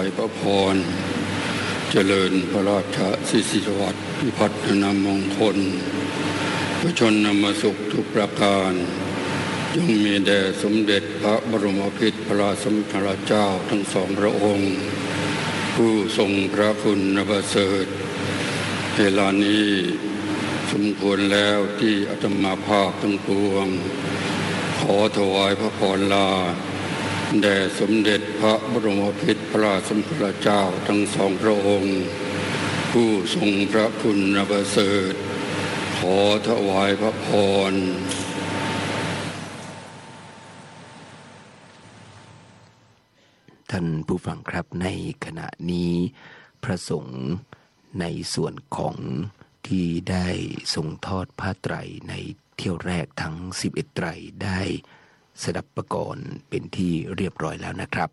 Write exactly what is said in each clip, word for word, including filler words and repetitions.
พระพรเจริญพระราชสิริสวัสดิ์พิพัฒนมงคลพระชนมสุขทุกประการจงมีแด่สมเด็จพระบรมพิตรพระราชสมภารเจ้าทั้งสองพระองค์ผู้ทรงพระคุณประเสริฐเวลานี้สมควรแล้วที่อาตมาภาพทั้งปวงขอถวายพระพรลาแด่สมเด็จพระบรมพิตรพระราชสมภารเจ้าทั้งสองพระองค์ผู้ทรงพระคุณประเสริฐขอถวายพระพรท่านผู้ฟังครับในขณะนี้พระสงฆ์ในส่วนของที่ได้ทรงทอดผ้าไตรในเที่ยวแรกทั้งสิบเอ็ดไตรได้สดับประกรณ์เป็นที่เรียบร้อยแล้วนะครับ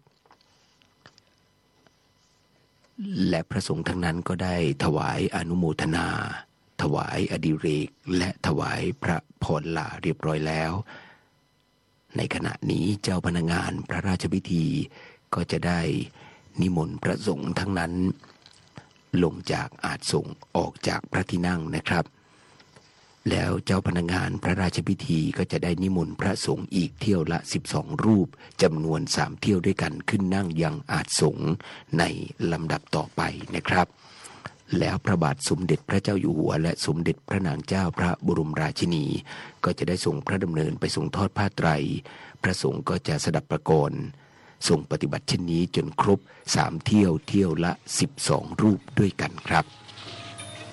และพระสงฆ์ทั้งนั้นก็ได้ถวายอนุโมทนาถวายอดิเรกและถวายพระพรลาเรียบร้อยแล้วในขณะนี้เจ้าพนักงานพระราชพิธีก็จะได้นิมนต์พระสงฆ์ทั้งนั้นลงจากอาสงฆ์ออกจากพระที่นั่งนะครับแล้วเจ้าพนักงานพระราชพิธีก็จะได้นิมนต์พระสงฆ์อีกเที่ยวละสิบสองรูปจำนวนสามเที่ยวด้วยกันขึ้นนั่งยังอาสงฆ์ในลำดับต่อไปนะครับแล้วพระบาทสมเด็จพระเจ้าอยู่หัวและสมเด็จพระนางเจ้าพระบรมราชินีก็จะได้ส่งพระดำเนินไปทรงทอดผ้าไตรพระสงฆ์ก็จะสดับประกรณ์ทรงปฏิบัติเช่นนี้จนครบสามเที่ยวเที่ยวละสิบสองรูปด้วยกันครับ